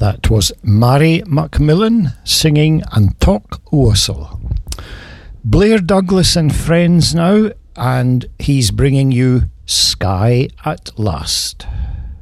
That was Mary Macmillan singing An Tok Uasal. Blair Douglas and friends now, and he's bringing you Sky at Last.